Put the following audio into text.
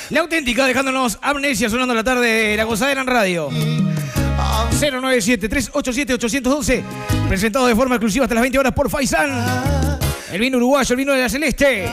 La Auténtica, dejándonos Amnesia, sonando la tarde, La Gozadera en radio. 097-387-812. Presentado de forma exclusiva hasta las 20 horas por Faisán. El vino uruguayo, el vino de la Celeste.